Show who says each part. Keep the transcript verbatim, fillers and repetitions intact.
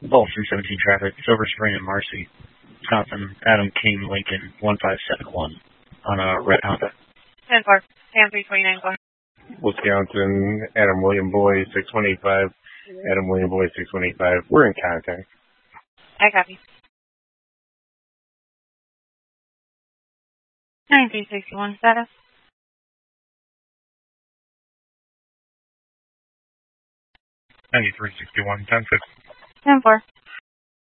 Speaker 1: Ball three seventeen traffic. It's over Spring and Marcy, Wisconsin. Adam King Lincoln one five seven one on a red Honda.
Speaker 2: ten four. Sam three twenty-nine, go ahead.
Speaker 3: Wisconsin, Adam William Boy six one eight five. Adam William Boy six one eight five. We're in contact.
Speaker 2: I copy. nineteen sixty-one status.
Speaker 4: ninety-three sixty-one, ten six.
Speaker 2: ten four.